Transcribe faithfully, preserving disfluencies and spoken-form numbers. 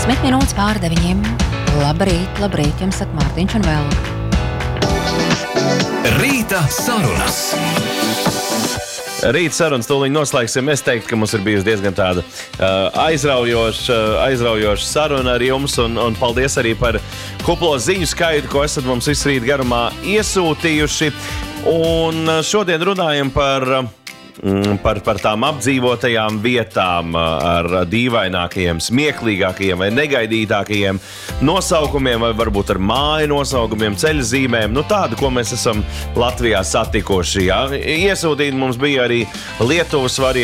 Desmit minūtes pār deviņiem. Labrīt, labrīt, jums saka Mārtiņš un Velga. Rīta sarunas. Rīta sarunas tūlīt noslēgsim. Es teiktu, ka mums ir bijusi diezgan tāda uh, aizraujoša, aizraujoša saruna ar jums, un, un paldies arī par kuplo ziņu skaitu, ko esat mums visu rītu garumā iesūtījuši. Un šodien runājam par, par, par tām apdzīvotajām vietām ar dīvainākajiem, smieklīgākajiem vai negaidītākajiem nosaukumiem, vai varbūt ar māju nosaukumiem, ceļzīmēm. Nu, tādu, ko mēs esam Latvijā satikuši. Jā. Iesūtīt mums bija arī Lietuvas variants.